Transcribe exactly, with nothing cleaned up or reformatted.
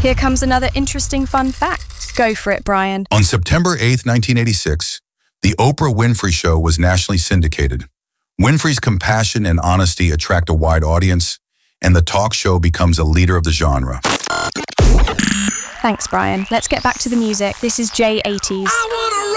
Here comes another interesting fun fact. Go for it, Brian. On September eighth, nineteen eighty-six, the Oprah Winfrey Show was nationally syndicated. Winfrey's compassion and honesty attract a wide audience, and the talk show becomes a leader of the genre. Thanks, Brian. Let's get back to the music. This is J eighties.